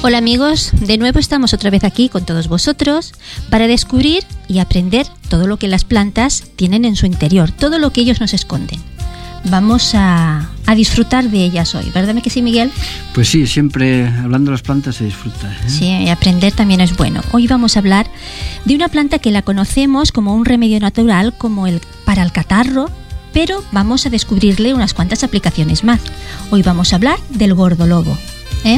Hola amigos, de nuevo estamos otra vez aquí con todos vosotros para descubrir y aprender todo lo que las plantas tienen en su interior, todo lo que ellos nos esconden. Vamos a disfrutar de ellas hoy, ¿verdad que sí, Miguel? Pues sí, siempre hablando de las plantas se disfruta, ¿eh? Sí, y aprender también es bueno. Hoy vamos a hablar de una planta que la conocemos como un remedio natural para el catarro, pero vamos a descubrirle unas cuantas aplicaciones más. Hoy vamos a hablar del gordolobo, ¿eh?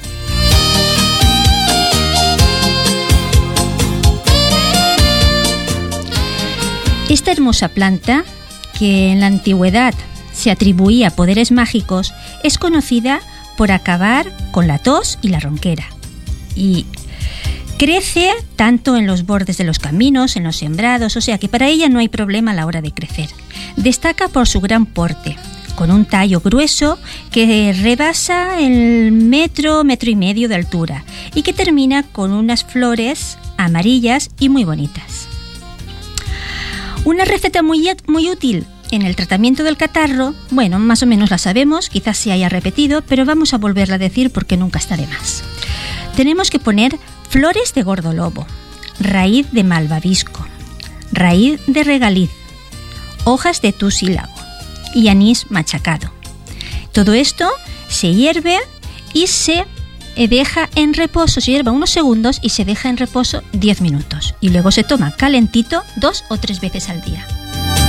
Esta hermosa planta, que en la antigüedad se atribuía poderes mágicos, es conocida por acabar con la tos y la ronquera. Y crece tanto en los bordes de los caminos, en los sembrados, o sea que para ella no hay problema a la hora de crecer. Destaca por su gran porte, con un tallo grueso que rebasa el metro y medio de altura y que termina con unas flores amarillas y muy bonitas. Una receta muy útil en el tratamiento del catarro, bueno, más o menos la sabemos, quizás se haya repetido, pero vamos a volverla a decir porque nunca está de más. Tenemos que poner flores de gordolobo, raíz de malvavisco, raíz de regaliz, hojas de tusilabo y anís machacado. Todo esto se hierve y se deja en reposo, se hierve unos segundos y se deja en reposo 10 minutos. Y luego se toma calentito 2 o 3 veces al día.